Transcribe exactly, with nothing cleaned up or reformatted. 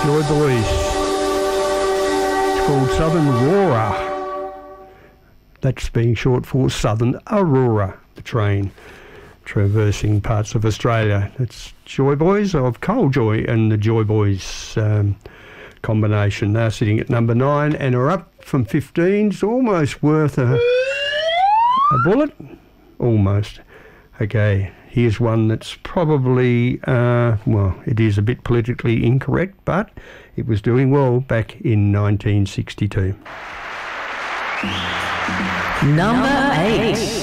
Joy Boys. It's called Southern Aurora. That's being short for Southern Aurora, the train traversing parts of Australia. It's Joy Boys of Coal Joy and the Joy Boys um, combination. They're sitting at number nine and are up from fifteen. It's almost worth a, a bullet. Almost. Okay, here's one that's probably, uh, well, it is a bit politically incorrect, but it was doing well back in nineteen sixty-two. Number eight.